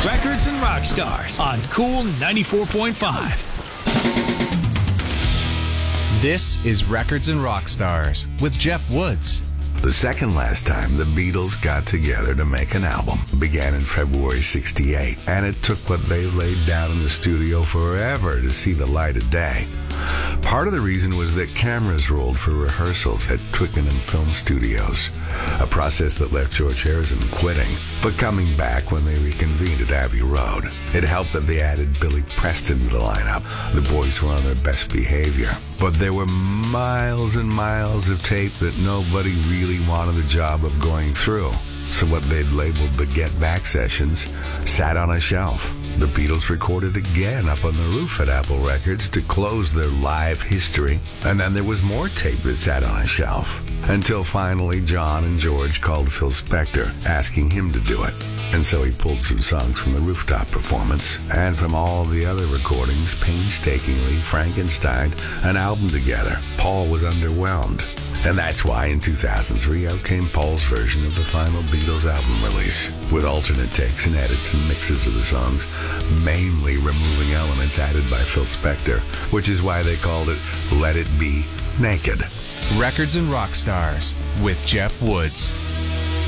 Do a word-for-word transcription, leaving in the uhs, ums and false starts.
Records and Rock Stars on Cool ninety-four point five. This is Records and Rock Stars with Jeff Woods. The second last time the Beatles got together to make an album began in February sixty-eight, and it took what they laid down in the studio forever to see the light of day. Part of the reason was that cameras rolled for rehearsals at Twickenham Film Studios, a process that left George Harrison quitting, but coming back when they reconvened at Abbey Road. It helped that they added Billy Preston to the lineup. The boys were on their best behavior. But there were miles and miles of tape that nobody really wanted the job of going through. So what they'd labeled the Get Back sessions sat on a shelf. The Beatles recorded again up on the roof at Apple Records to close their live history. And then there was more tape that sat on a shelf. Until finally John and George called Phil Spector, asking him to do it. And so he pulled some songs from the rooftop performance and from all the other recordings, painstakingly Frankensteined an album together. Paul was underwhelmed. And that's why in two thousand three out came Paul's version of the final Beatles album release, with alternate takes and edits and mixes of the songs, mainly removing elements added by Phil Spector, which is why they called it Let It Be Naked. Records and Rock Stars with Jeff Woods.